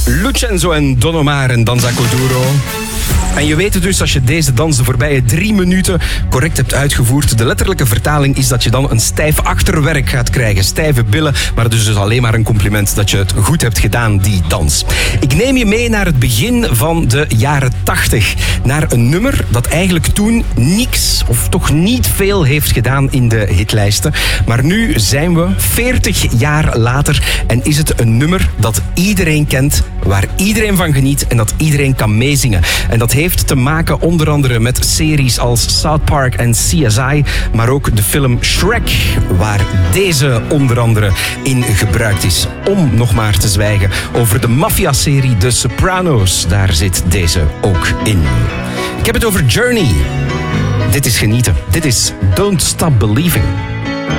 Lucenzo en Don Omar en Danza Kuduro. En je weet het dus, als je deze dans de voorbije 3 minuten correct hebt uitgevoerd. De letterlijke vertaling is dat je dan een stijf achterwerk gaat krijgen. Stijve billen, maar het is dus alleen maar een compliment dat je het goed hebt gedaan, die dans. Ik neem je mee naar het begin van de jaren 80. Naar een nummer dat eigenlijk toen niks of toch niet veel heeft gedaan in de hitlijsten. Maar nu zijn we 40 jaar later en is het een nummer dat iedereen kent, waar iedereen van geniet en dat iedereen kan meezingen. En dat heeft te maken onder andere met series als South Park en CSI, maar ook de film Shrek, waar deze onder andere in gebruikt is. Om nog maar te zwijgen over de maffia-serie The Sopranos, daar zit deze ook in. Ik heb het over Journey. Dit is genieten. Dit is Don't Stop Believing.